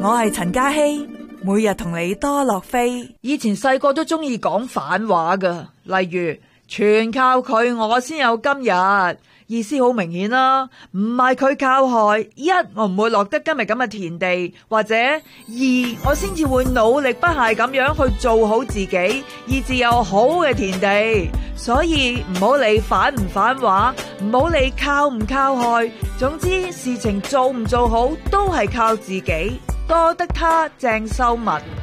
我係陳嘉希，每日同你多樂飛。 以前細個都中意講反話噶，例如全靠佢我先有今日，意思好明顯啦，唔係佢靠害，一我唔會落得今日咁嘅田地，或者二我先至會努力不懈咁樣去做好自己，以至有好嘅田地。所以唔好理反唔反話，唔好理靠唔靠害，總之事情做唔做好都係靠自己。多得他鄭秀文。